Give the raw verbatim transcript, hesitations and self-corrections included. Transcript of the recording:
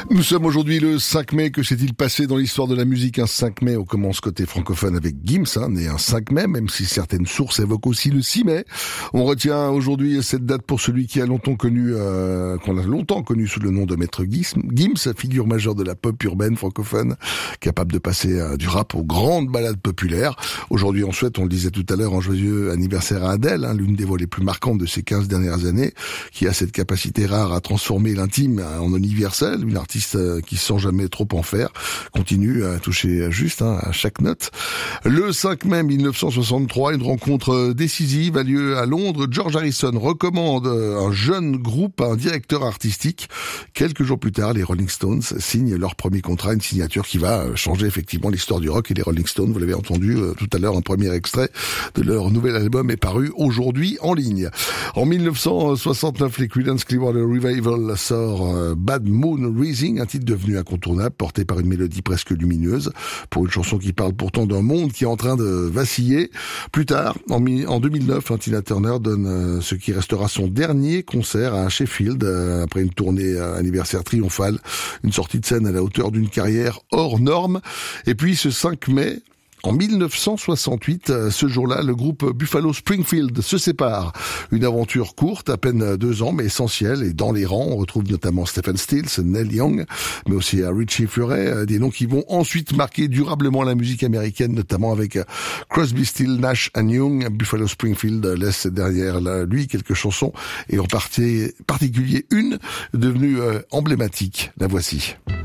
Nous sommes aujourd'hui le cinq mai. Que s'est-il passé dans l'histoire de la musique un cinq mai? On commence côté francophone avec Gims, hein, né un cinq mai, même si certaines sources évoquent aussi le six mai. On retient aujourd'hui cette date pour celui qui a longtemps connu, euh, qu'on a longtemps connu sous le nom de Maître Gims, Gims, figure majeure de la pop urbaine francophone, capable de passer euh, du rap aux grandes ballades populaires. Aujourd'hui, on souhaite, on le disait tout à l'heure, un joyeux anniversaire à Adèle, hein, l'une des voix les plus marquantes de ces quinze dernières années, qui a cette capacité rare à transformer l'intime en universel, une artiste qui, sans jamais trop en faire, continue à toucher juste hein, à chaque note. Le cinq mai mille neuf cent soixante-trois, une rencontre décisive a lieu à Londres. George Harrison recommande un jeune groupe à un directeur artistique. Quelques jours plus tard, les Rolling Stones signent leur premier contrat, une signature qui va changer effectivement l'histoire du rock. Et les Rolling Stones, vous l'avez entendu tout à l'heure, un premier extrait de leur nouvel album est paru aujourd'hui en ligne. En mille neuf cent soixante-neuf, les Creedence Clearwater Revival sort euh, Bad Moon Rising, un titre devenu incontournable, porté par une mélodie presque lumineuse, pour une chanson qui parle pourtant d'un monde qui est en train de vaciller. Plus tard, en, mi- en deux mille neuf, hein, Tina Turner donne euh, ce qui restera son dernier concert à Sheffield, euh, après une tournée euh, anniversaire triomphale, une sortie de scène à la hauteur d'une carrière hors norme. Et puis ce cinq mai, en mille neuf cent soixante-huit, ce jour-là, le groupe Buffalo Springfield se sépare. Une aventure courte, à peine deux ans, mais essentielle. Et dans les rangs, on retrouve notamment Stephen Stills, Neil Young, mais aussi Richie Furay, des noms qui vont ensuite marquer durablement la musique américaine, notamment avec Crosby, Stills, Nash and Young. Buffalo Springfield laisse derrière lui quelques chansons, et en particulier une devenue emblématique. La voici.